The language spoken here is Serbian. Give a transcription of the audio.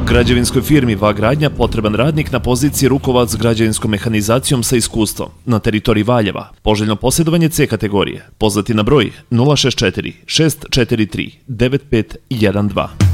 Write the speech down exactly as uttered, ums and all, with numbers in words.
Građevinskoj firmi Va Gradnja potreban radnik na poziciji rukovac s građevinskom mehanizacijom sa iskustvom na teritoriji Valjeva. Poželjno posjedovanje C kategorije. Pozvati na broj nula šest četiri šest četiri tri devet pet jedan dva.